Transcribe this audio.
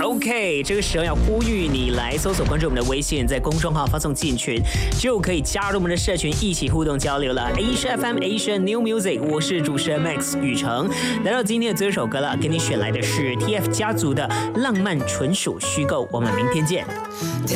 OK， 这个时候要呼吁你来搜索关注我们的微信，在公众号发送进群，就可以加入我们的社群，一起互动交流了。Asia FM Asia New Music， 我是主持人 Max 宇成。来到今天的最后一首歌了，给你选来的是 TF 家族的《浪漫纯属虚构》，我们明天见。